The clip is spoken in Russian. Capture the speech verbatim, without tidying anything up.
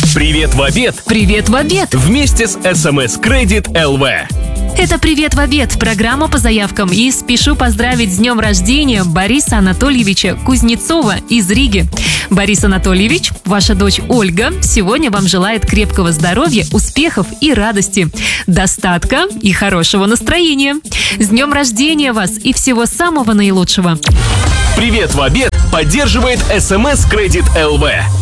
Привет в обед! Привет в обед! Вместе с эс эм эс Credit эл ви. Это «Привет в обед» – программа по заявкам. И спешу поздравить с днем рождения Бориса Анатольевича Кузнецова из Риги. Борис Анатольевич, ваша дочь Ольга сегодня вам желает крепкого здоровья, успехов и радости, достатка и хорошего настроения. С днем рождения вас и всего самого наилучшего! Привет в обед поддерживает эс эм эс Credit эл ви.